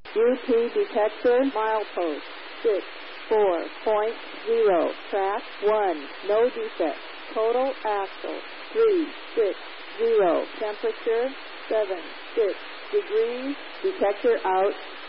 UT detector milepost 64.0. Track 1. No defect. Total axle 360. Temperature 76 degrees. Detector out.